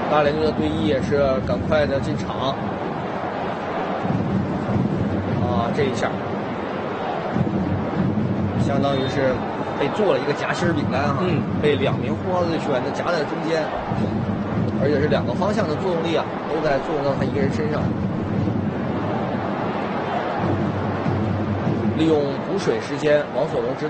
大连队的队医也是赶快的进场。啊，这一下，相当于是被做了一个夹心饼干哈，被2名护航队球员的夹在中间，而且是2个方向的作用力啊，都在作用到他一个人身上。利用补水时间，王所龙